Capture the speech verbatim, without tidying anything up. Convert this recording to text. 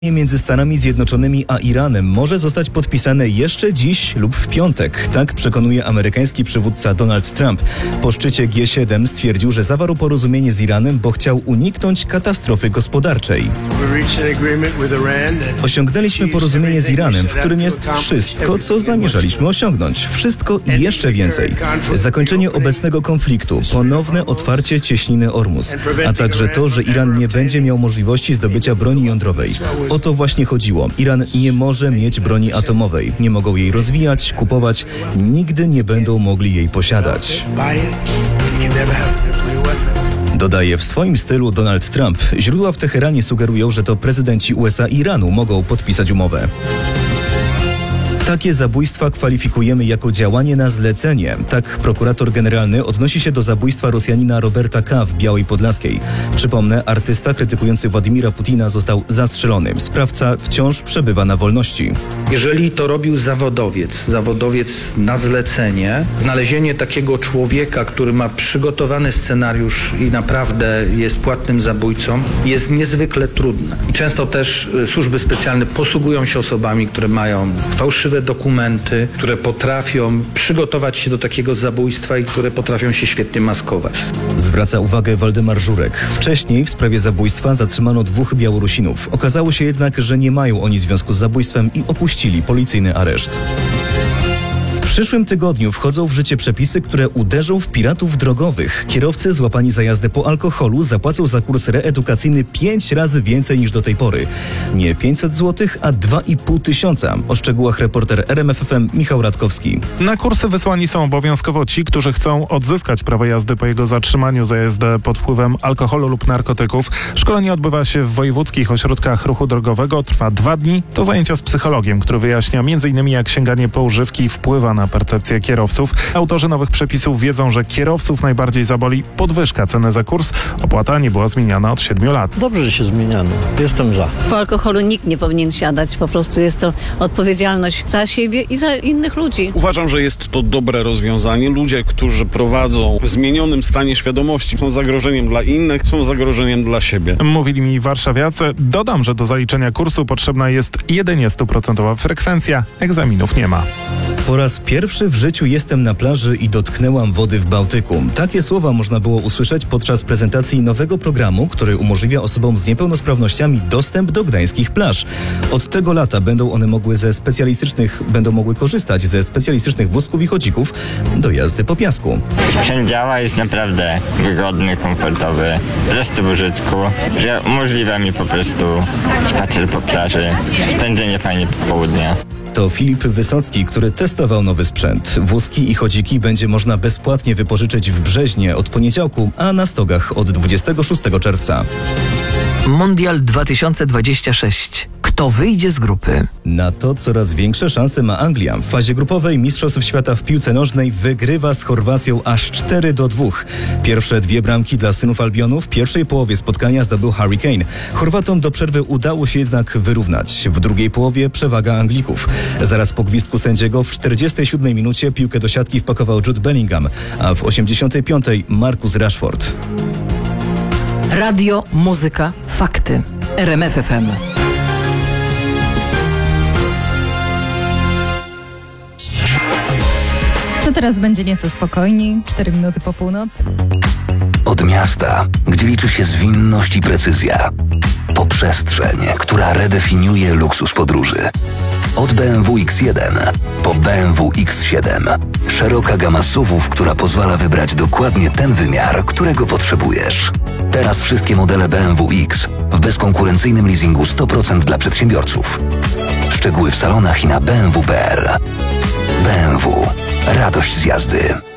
Między Stanami Zjednoczonymi a Iranem może zostać podpisane jeszcze dziś lub w piątek. Tak przekonuje amerykański przywódca Donald Trump. Po szczycie G siedem stwierdził, że zawarł porozumienie z Iranem, bo chciał uniknąć katastrofy gospodarczej. Osiągnęliśmy porozumienie z Iranem, w którym jest wszystko, co zamierzaliśmy osiągnąć. Wszystko i jeszcze więcej. Zakończenie obecnego konfliktu, ponowne otwarcie cieśniny Ormus, a także to, że Iran nie będzie miał możliwości zdobycia broni jądrowej. O to właśnie chodziło. Iran nie może mieć broni atomowej. Nie mogą jej rozwijać, kupować. Nigdy nie będą mogli jej posiadać. Dodaje w swoim stylu Donald Trump. Źródła w Teheranie sugerują, że to prezydenci U S A i Iranu mogą podpisać umowę. Takie zabójstwa kwalifikujemy jako działanie na zlecenie. Tak prokurator generalny odnosi się do zabójstwa Rosjanina Roberta K. w Białej Podlaskiej. Przypomnę, artysta krytykujący Władimira Putina został zastrzelony. Sprawca wciąż przebywa na wolności. Jeżeli to robił zawodowiec, zawodowiec na zlecenie, znalezienie takiego człowieka, który ma przygotowany scenariusz i naprawdę jest płatnym zabójcą, jest niezwykle trudne. I często też służby specjalne posługują się osobami, które mają fałszywe dokumenty, które potrafią przygotować się do takiego zabójstwa i które potrafią się świetnie maskować. Zwraca uwagę Waldemar Żurek. Wcześniej w sprawie zabójstwa zatrzymano dwóch Białorusinów. Okazało się jednak, że nie mają oni związku z zabójstwem i opuścili policyjny areszt. W przyszłym tygodniu wchodzą w życie przepisy, które uderzą w piratów drogowych. Kierowcy złapani za jazdę po alkoholu zapłacą za kurs reedukacyjny pięć razy więcej niż do tej pory. Nie pięćset złotych, a dwa i pół tysiąca. O szczegółach reporter R M F F M Michał Radkowski. Na kursy wysłani są obowiązkowo ci, którzy chcą odzyskać prawo jazdy po jego zatrzymaniu za jazdę pod wpływem alkoholu lub narkotyków. Szkolenie odbywa się w wojewódzkich ośrodkach ruchu drogowego. Trwa dwa dni. To zajęcia z psychologiem, który wyjaśnia m in jak sięganie po używki wpływa na na percepcję kierowców. Autorzy nowych przepisów wiedzą, że kierowców najbardziej zaboli podwyżka ceny za kurs. Opłata nie była zmieniana od siedmiu lat. Dobrze, że się zmieniano. Jestem za. Po alkoholu nikt nie powinien siadać. Po prostu jest to odpowiedzialność za siebie i za innych ludzi. Uważam, że jest to dobre rozwiązanie. Ludzie, którzy prowadzą w zmienionym stanie świadomości, są zagrożeniem dla innych, są zagrożeniem dla siebie. Mówili mi warszawiacy. Dodam, że do zaliczenia kursu potrzebna jest jedynie stuprocentowa frekwencja. Egzaminów nie ma. Po raz pierwszy w życiu jestem na plaży i dotknęłam wody w Bałtyku. Takie słowa można było usłyszeć podczas prezentacji nowego programu, który umożliwia osobom z niepełnosprawnościami dostęp do gdańskich plaż. Od tego lata będą one mogły ze specjalistycznych, będą mogły korzystać ze specjalistycznych wózków i chodzików do jazdy po piasku. Sprzęt działa, jest naprawdę wygodny, komfortowy, prosty w użytku, że umożliwia mi po prostu spacer po plaży, spędzenie fajnie popołudnia. To Filip Wysocki, który testował nowy sprzęt. Wózki i chodziki będzie można bezpłatnie wypożyczyć w Brzeźnie od poniedziałku, a na Stogach od dwudziestego szóstego czerwca. Mondial dwa tysiące dwudziesty szósty. Kto wyjdzie z grupy? Na to coraz większe szanse ma Anglia. W fazie grupowej Mistrzostw Świata w piłce nożnej wygrywa z Chorwacją aż cztery do dwóch. Pierwsze dwie bramki dla synów Albionu w pierwszej połowie spotkania zdobył Harry Kane. Chorwatom do przerwy udało się jednak wyrównać. W drugiej połowie przewaga Anglików. Zaraz po gwizdku sędziego w czterdziestej siódmej minucie piłkę do siatki wpakował Jude Bellingham, a w osiemdziesiątej piątej Marcus Rashford. Radio, muzyka, fakty. R M F F M. To teraz będzie nieco spokojniej. cztery minuty po północy. Od miasta, gdzie liczy się zwinność i precyzja, po przestrzeń, która redefiniuje luksus podróży. Od B M W X jeden po B M W X siedem. Szeroka gama S U V-ów, która pozwala wybrać dokładnie ten wymiar, którego potrzebujesz. Teraz wszystkie modele B M W X w bezkonkurencyjnym leasingu sto procent dla przedsiębiorców. Szczegóły w salonach i na b m w kropka p l. B M W. Radość z jazdy.